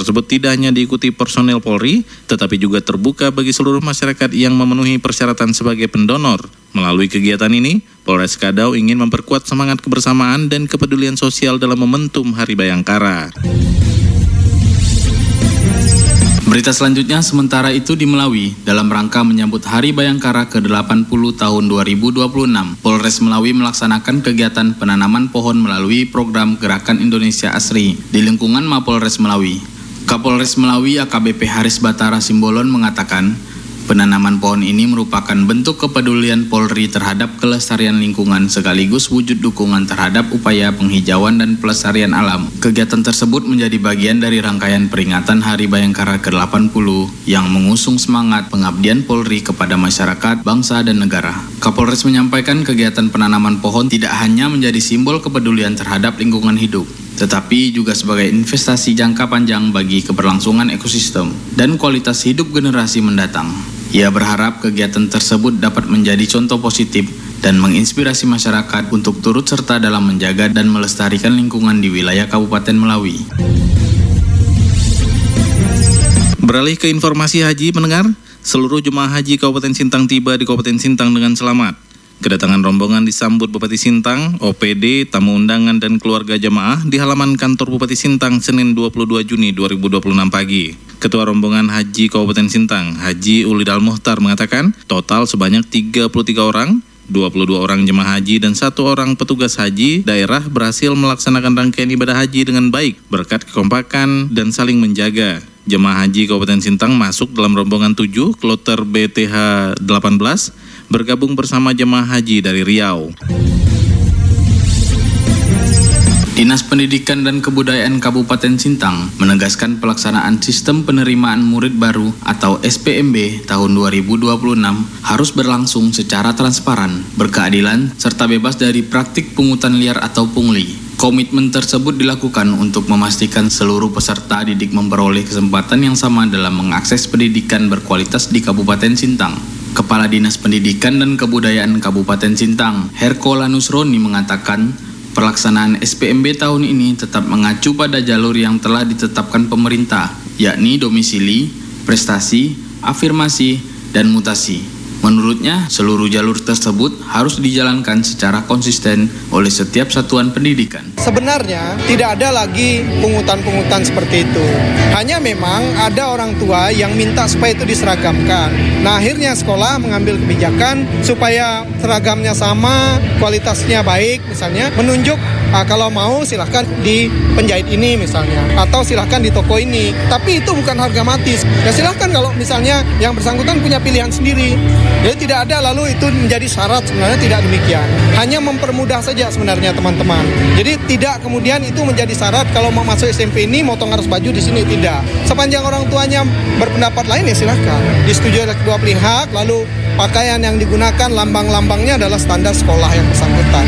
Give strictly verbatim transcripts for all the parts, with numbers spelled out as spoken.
tersebut tidak hanya diikuti personel Polri, tetapi juga terbuka bagi seluruh masyarakat yang memenuhi persyaratan sebagai pendonor. Melalui kegiatan ini, Polres Skadau ingin memperkuat semangat kebersamaan dan kepedulian sosial dalam momentum Hari Bayangkara. Berita selanjutnya sementara itu di Melawi, dalam rangka menyambut Hari Bayangkara ke delapan puluh tahun dua ribu dua puluh enam, Polres Melawi melaksanakan kegiatan penanaman pohon melalui program Gerakan Indonesia Asri di lingkungan Mapolres Melawi. Kapolres Melawi A K B P Haris Batara Simbolon mengatakan, penanaman pohon ini merupakan bentuk kepedulian Polri terhadap kelestarian lingkungan sekaligus wujud dukungan terhadap upaya penghijauan dan pelestarian alam. Kegiatan tersebut menjadi bagian dari rangkaian peringatan Hari Bayangkara ke delapan puluh yang mengusung semangat pengabdian Polri kepada masyarakat, bangsa, dan negara. Kapolres menyampaikan kegiatan penanaman pohon tidak hanya menjadi simbol kepedulian terhadap lingkungan hidup, tetapi juga sebagai investasi jangka panjang bagi keberlangsungan ekosistem dan kualitas hidup generasi mendatang. Ia berharap kegiatan tersebut dapat menjadi contoh positif dan menginspirasi masyarakat untuk turut serta dalam menjaga dan melestarikan lingkungan di wilayah Kabupaten Melawi. Beralih ke informasi haji, mendengar, seluruh jemaah haji Kabupaten Sintang tiba di Kabupaten Sintang dengan selamat. Kedatangan rombongan disambut Bupati Sintang, O P D, tamu undangan, dan keluarga jemaah di halaman kantor Bupati Sintang Senin dua puluh dua Juni dua ribu dua puluh enam pagi. Ketua Rombongan Haji Kabupaten Sintang, Haji Ulidal Muhtar mengatakan, total sebanyak tiga puluh tiga orang, dua puluh dua orang jemaah haji dan satu orang petugas haji daerah berhasil melaksanakan rangkaian ibadah haji dengan baik berkat kekompakan dan saling menjaga. Jemaah haji Kabupaten Sintang masuk dalam rombongan tujuh kloter B T H delapan belas bergabung bersama jemaah haji dari Riau. Dinas Pendidikan dan Kebudayaan Kabupaten Sintang menegaskan pelaksanaan sistem penerimaan murid baru atau S P M B tahun dua ribu dua puluh enam harus berlangsung secara transparan, berkeadilan, serta bebas dari praktik pungutan liar atau pungli. Komitmen tersebut dilakukan untuk memastikan seluruh peserta didik memperoleh kesempatan yang sama dalam mengakses pendidikan berkualitas di Kabupaten Sintang. Kepala Dinas Pendidikan dan Kebudayaan Kabupaten Sintang, Herkola Nusroni mengatakan, pelaksanaan S P M B tahun ini tetap mengacu pada jalur yang telah ditetapkan pemerintah, yakni domisili, prestasi, afirmasi, dan mutasi. Menurutnya, seluruh jalur tersebut harus dijalankan secara konsisten oleh setiap satuan pendidikan. Sebenarnya tidak ada lagi pungutan-pungutan seperti itu. Hanya memang ada orang tua yang minta supaya itu diseragamkan. Nah, akhirnya sekolah mengambil kebijakan supaya seragamnya sama, kualitasnya baik, misalnya menunjuk ah, kalau mau silahkan di penjahit ini misalnya, atau silahkan di toko ini. Tapi itu bukan harga mati. Ya silahkan kalau misalnya yang bersangkutan punya pilihan sendiri. Jadi tidak ada lalu itu menjadi syarat, sebenarnya tidak demikian. Hanya mempermudah saja sebenarnya teman-teman. Jadi tidak kemudian itu menjadi syarat kalau mau masuk S M P ini motong harus baju di sini, tidak. Sepanjang orang tuanya berpendapat lain ya silahkan. Disetujui oleh kedua pihak, lalu pakaian yang digunakan lambang-lambangnya adalah standar sekolah yang bersangkutan.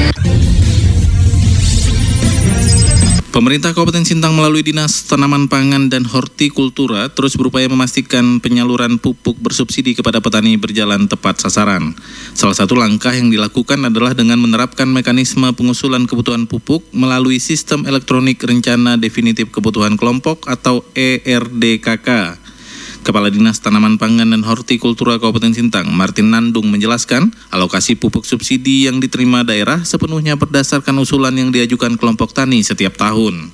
Pemerintah Kabupaten Sintang melalui Dinas Tanaman Pangan dan Hortikultura terus berupaya memastikan penyaluran pupuk bersubsidi kepada petani berjalan tepat sasaran. Salah satu langkah yang dilakukan adalah dengan menerapkan mekanisme pengusulan kebutuhan pupuk melalui Sistem Elektronik Rencana Definitif Kebutuhan Kelompok atau E R D K K. Kepala Dinas Tanaman Pangan dan Hortikultura Kabupaten Sintang, Martin Nandung menjelaskan, alokasi pupuk subsidi yang diterima daerah sepenuhnya berdasarkan usulan yang diajukan kelompok tani setiap tahun.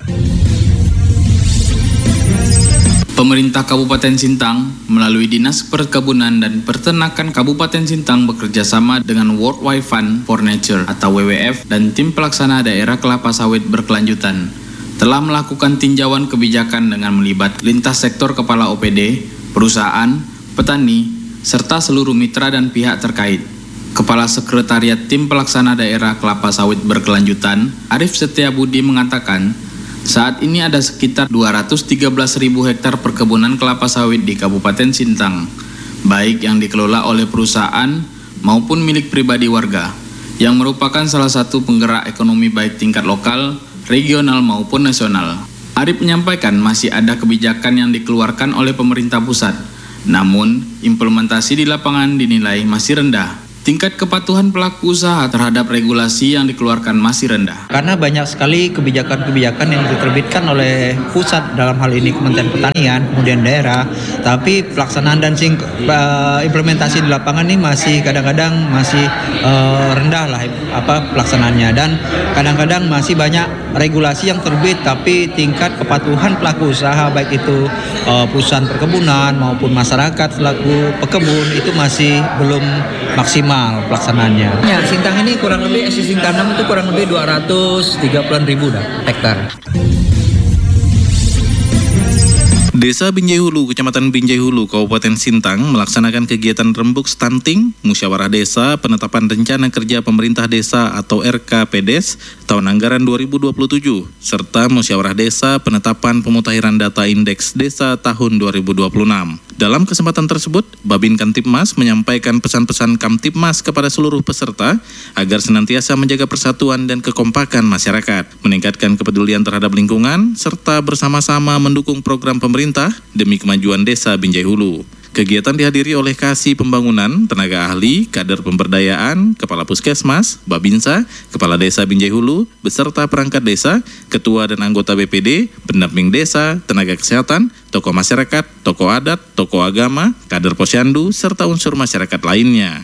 Pemerintah Kabupaten Sintang melalui Dinas Perkebunan dan Peternakan Kabupaten Sintang bekerjasama dengan World Wide Fund for Nature atau W W F dan tim pelaksana daerah kelapa sawit berkelanjutan telah melakukan tinjauan kebijakan dengan melibat lintas sektor kepala O P D, perusahaan, petani, serta seluruh mitra dan pihak terkait. Kepala Sekretariat Tim Pelaksana Daerah Kelapa Sawit Berkelanjutan, Arif Setiabudi mengatakan, saat ini ada sekitar dua ratus tiga belas ribu hektar perkebunan kelapa sawit di Kabupaten Sintang, baik yang dikelola oleh perusahaan maupun milik pribadi warga, yang merupakan salah satu penggerak ekonomi baik tingkat lokal, regional maupun nasional. Arif menyampaikan masih ada kebijakan yang dikeluarkan oleh pemerintah pusat, namun implementasi di lapangan dinilai masih rendah. tingkat kepatuhan pelaku usaha terhadap regulasi yang dikeluarkan masih rendah. Karena banyak sekali kebijakan-kebijakan yang diterbitkan oleh pusat, dalam hal ini Kementerian Pertanian, kemudian daerah, tapi pelaksanaan dan sing, uh, implementasi di lapangan ini masih kadang-kadang masih uh, rendah lah apa pelaksanaannya, dan kadang-kadang masih banyak regulasi yang terbit tapi tingkat kepatuhan pelaku usaha baik itu uh, perusahaan perkebunan maupun masyarakat selaku pekebun itu masih belum maksimal pelaksanaannya. Ya, Sintang ini kurang lebih existing tanam itu kurang lebih dua ratus tiga puluh ribu dah hektar. Desa Binjai Hulu, Kecamatan Binjai Hulu, Kabupaten Sintang melaksanakan kegiatan rembuk stunting, musyawarah desa, penetapan rencana kerja pemerintah desa atau R K P D E S tahun anggaran dua ribu dua puluh tujuh, serta musyawarah desa penetapan pemutahiran data indeks desa tahun dua ribu dua puluh enam. Dalam kesempatan tersebut, Babin Kamtibmas menyampaikan pesan-pesan Kamtibmas kepada seluruh peserta agar senantiasa menjaga persatuan dan kekompakan masyarakat, meningkatkan kepedulian terhadap lingkungan, serta bersama-sama mendukung program pemerintah demi kemajuan desa Binjai Hulu. Kegiatan dihadiri oleh Kasih Pembangunan, tenaga ahli, kader pemberdayaan, Kepala Puskesmas, Babinsa, Kepala Desa Binjai Hulu, beserta perangkat desa, ketua dan anggota B P D, pendamping desa, tenaga kesehatan, tokoh masyarakat, tokoh adat, tokoh agama, kader posyandu, serta unsur masyarakat lainnya.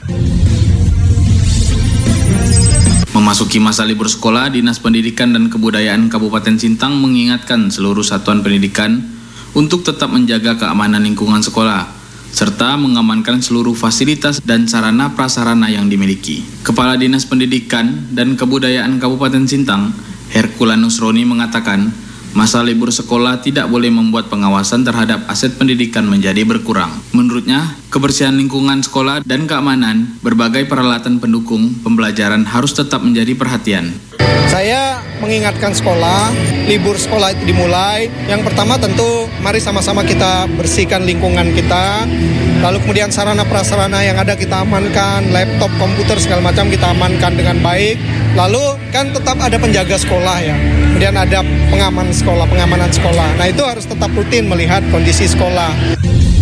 Memasuki masa libur sekolah, Dinas Pendidikan dan Kebudayaan Kabupaten Sintang mengingatkan seluruh satuan pendidikan untuk tetap menjaga keamanan lingkungan sekolah, serta mengamankan seluruh fasilitas dan sarana prasarana yang dimiliki. Kepala Dinas Pendidikan dan Kebudayaan Kabupaten Sintang, Herculanus Roni mengatakan, masa libur sekolah tidak boleh membuat pengawasan terhadap aset pendidikan menjadi berkurang. Menurutnya, kebersihan lingkungan sekolah dan keamanan berbagai peralatan pendukung pembelajaran harus tetap menjadi perhatian. Saya mengingatkan sekolah, libur sekolah itu dimulai. Yang pertama tentu mari sama-sama kita bersihkan lingkungan kita. Lalu kemudian sarana prasarana yang ada kita amankan, laptop, komputer segala macam kita amankan dengan baik. Lalu kan tetap ada penjaga sekolah ya. Kemudian ada pengaman sekolah, pengamanan sekolah. Nah itu harus tetap rutin melihat kondisi sekolah.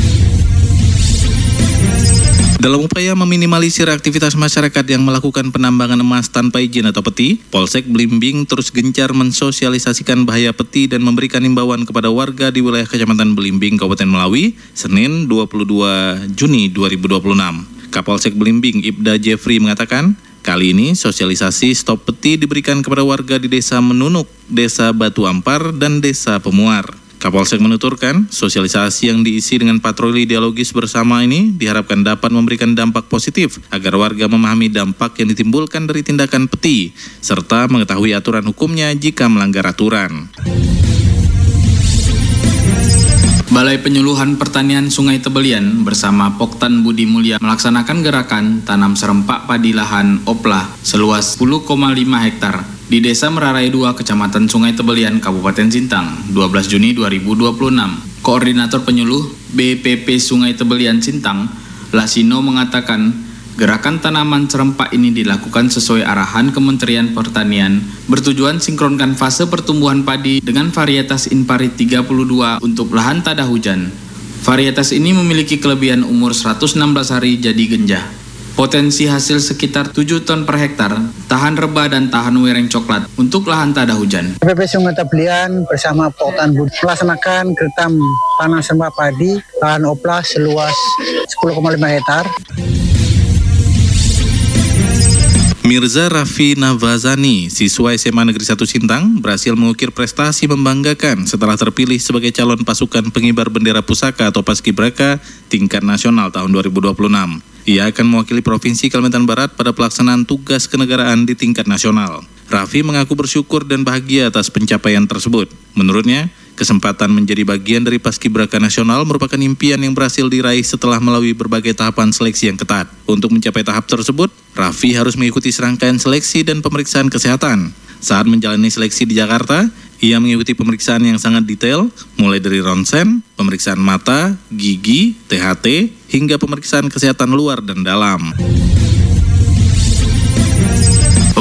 Dalam upaya meminimalisir aktivitas masyarakat yang melakukan penambangan emas tanpa izin atau peti, Polsek Blimbing terus gencar mensosialisasikan bahaya peti dan memberikan imbauan kepada warga di wilayah Kecamatan Blimbing, Kabupaten Melawi, Senin dua puluh dua Juni dua ribu dua puluh enam. Kapolsek Blimbing, Ibda Jeffrey mengatakan, kali ini sosialisasi stop peti diberikan kepada warga di Desa Menunuk, Desa Batu Ampar, dan Desa Pemuar. Kapolsek menuturkan, sosialisasi yang diisi dengan patroli dialogis bersama ini diharapkan dapat memberikan dampak positif agar warga memahami dampak yang ditimbulkan dari tindakan peti, serta mengetahui aturan hukumnya jika melanggar aturan. Balai Penyuluhan Pertanian Sungai Tebelian bersama Poktan Budi Mulia melaksanakan gerakan tanam serempak padi lahan Oplah seluas sepuluh koma lima hektar di Desa Merarai dua, Kecamatan Sungai Tebelian, Kabupaten Sintang, dua belas Juni dua ribu dua puluh enam. Koordinator Penyuluh B P P Sungai Tebelian Sintang, Lasino mengatakan, gerakan tanaman serempak ini dilakukan sesuai arahan Kementerian Pertanian, bertujuan sinkronkan fase pertumbuhan padi dengan varietas Inparit tiga puluh dua untuk lahan tada hujan. Varietas ini memiliki kelebihan umur seratus enam belas hari jadi genjah. Potensi hasil sekitar tujuh ton per hektar, tahan rebah dan tahan wereng coklat untuk lahan tada hujan. B P P Sungai Tebelian bersama Poktan Budi melaksanakan kegiatan tanam serempak padi lahan Oplah seluas sepuluh koma lima hektar. Mirza Raffi Navazani, siswa S M A Negeri satu Sintang, berhasil mengukir prestasi membanggakan setelah terpilih sebagai calon pasukan pengibar bendera pusaka atau Paskibraka tingkat nasional tahun dua ribu dua puluh enam. Ia akan mewakili Provinsi Kalimantan Barat pada pelaksanaan tugas kenegaraan di tingkat nasional. Raffi mengaku bersyukur dan bahagia atas pencapaian tersebut. Menurutnya, kesempatan menjadi bagian dari Paskibraka Nasional merupakan impian yang berhasil diraih setelah melalui berbagai tahapan seleksi yang ketat. Untuk mencapai tahap tersebut, Raffi harus mengikuti serangkaian seleksi dan pemeriksaan kesehatan. Saat menjalani seleksi di Jakarta, ia mengikuti pemeriksaan yang sangat detail, mulai dari ronsen, pemeriksaan mata, gigi, T H T, hingga pemeriksaan kesehatan luar dan dalam.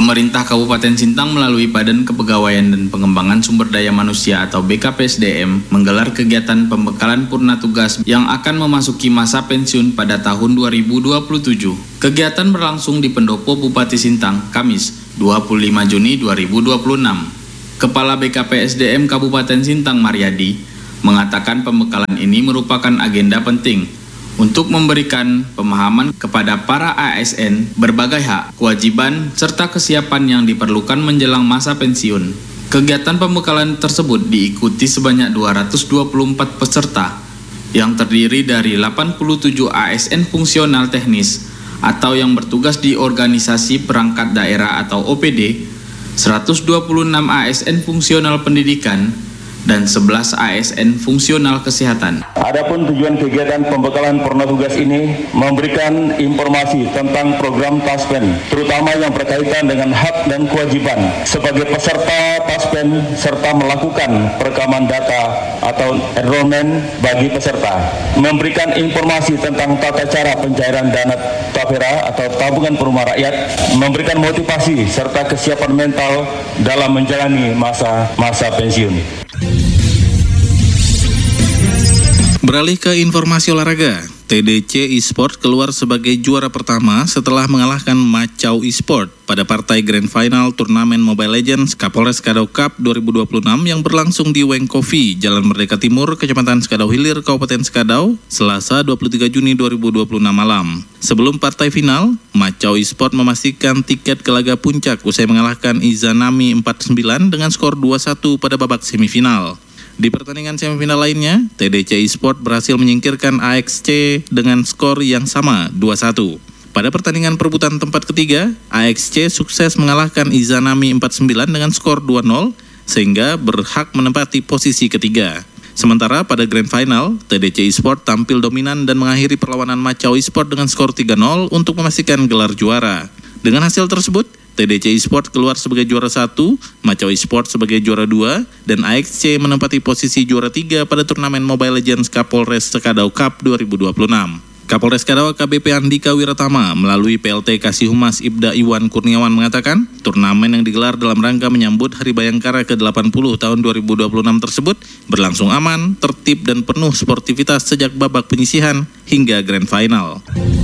Pemerintah Kabupaten Sintang melalui Badan Kepegawaian dan Pengembangan Sumber Daya Manusia atau B K P S D M menggelar kegiatan pembekalan purna tugas yang akan memasuki masa pensiun pada tahun dua ribu dua puluh tujuh. Kegiatan berlangsung di Pendopo Bupati Sintang, Kamis, dua puluh lima Juni dua ribu dua puluh enam. Kepala B K P S D M Kabupaten Sintang, Mariadi, mengatakan pembekalan ini merupakan agenda penting untuk memberikan pemahaman kepada para A S N berbagai hak, kewajiban, serta kesiapan yang diperlukan menjelang masa pensiun. Kegiatan pembekalan tersebut diikuti sebanyak dua ratus dua puluh empat peserta yang terdiri dari delapan puluh tujuh A S N fungsional teknis atau yang bertugas di organisasi perangkat daerah atau O P D, seratus dua puluh enam A S N fungsional pendidikan, dan sebelas A S N fungsional kesehatan. Adapun tujuan kegiatan pembekalan purna tugas ini memberikan informasi tentang program Taspen, terutama yang berkaitan dengan hak dan kewajiban sebagai peserta Taspen serta melakukan perekaman data atau enrollment bagi peserta. Memberikan informasi tentang tata cara pencairan dana tapera atau tabungan perumahan rakyat, memberikan motivasi serta kesiapan mental dalam menjalani masa-masa pensiun. Beralih ke informasi olahraga, T D C Esport keluar sebagai juara pertama setelah mengalahkan Macau Esport pada partai Grand Final turnamen Mobile Legends Kapolres Skadau Cup dua ribu dua puluh enam yang berlangsung di Wengkovi, Jalan Merdeka Timur, Kecamatan Skadau Hilir, Kabupaten Skadau, Selasa dua puluh tiga Juni dua ribu dua puluh enam malam. Sebelum partai final, Macau Esport memastikan tiket ke laga puncak usai mengalahkan Izanami empat sembilan dengan skor dua satu pada babak semifinal. Di pertandingan semifinal lainnya, T D C Esport berhasil menyingkirkan A X C dengan skor yang sama dua satu. Pada pertandingan perebutan tempat ketiga, A X C sukses mengalahkan Izanami empat sembilan dengan skor dua nol sehingga berhak menempati posisi ketiga. Sementara pada Grand Final, T D C Esport tampil dominan dan mengakhiri perlawanan Macau Esport dengan skor tiga nol untuk memastikan gelar juara. Dengan hasil tersebut, T D C Esport keluar sebagai juara satu, Macau Esport sebagai juara dua, dan A X C menempati posisi juara tiga pada turnamen Mobile Legends Kapolres Skadau Cup dua ribu dua puluh enam. Kapolres Skadau A K B P Andika Wiratama melalui P L T Kasih Humas Ibda Iwan Kurniawan mengatakan, turnamen yang digelar dalam rangka menyambut Hari Bayangkara ke delapan puluh tahun dua ribu dua puluh enam tersebut berlangsung aman, tertib, dan penuh sportivitas sejak babak penyisihan hingga Grand Final.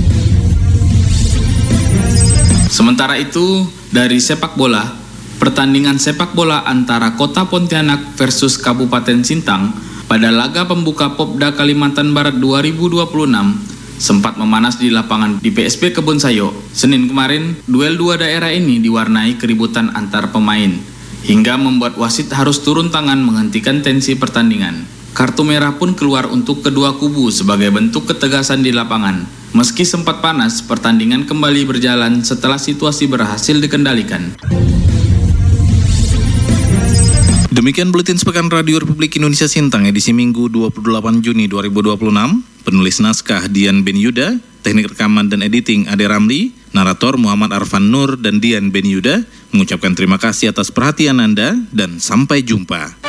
Sementara itu, dari sepak bola, pertandingan sepak bola antara Kota Pontianak versus Kabupaten Sintang pada laga pembuka Popda Kalimantan Barat dua ribu dua puluh enam sempat memanas di lapangan di P S B Kebun Sayo. Senin kemarin, duel dua daerah ini diwarnai keributan antar pemain, hingga membuat wasit harus turun tangan menghentikan tensi pertandingan. Kartu merah pun keluar untuk kedua kubu sebagai bentuk ketegasan di lapangan. Meski sempat panas, pertandingan kembali berjalan setelah situasi berhasil dikendalikan. Demikian Buletin Sepekan Radio Republik Indonesia Sintang edisi Minggu dua puluh delapan Juni dua ribu dua puluh enam. Penulis naskah Dian Ben Yuda, teknik rekaman dan editing Ade Ramli, narator Muhammad Arfan Nur dan Dian Ben Yuda mengucapkan terima kasih atas perhatian Anda dan sampai jumpa.